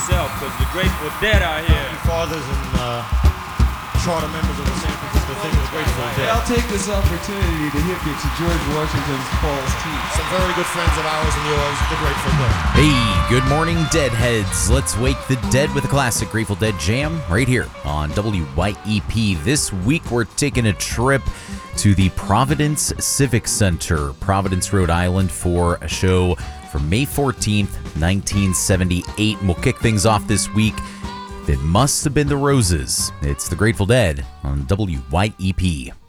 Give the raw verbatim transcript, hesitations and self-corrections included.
yourself, because the Grateful Dead are here. Fathers and uh, charter members of the San Francisco thing of the Grateful Dead. I'll take this opportunity to hip you to George Washington's Paul's Teeth. Some very good friends of ours and yours, the Grateful Dead. Hey, good morning, Deadheads. Let's wake the dead with a classic Grateful Dead jam right here on W Y E P. This week, we're taking a trip to the Providence Civic Center, Providence, Rhode Island, for a show from May fourteenth, nineteen seventy-eight. And we'll kick things off this week. It must have been the Roses. It's the Grateful Dead on W Y E P.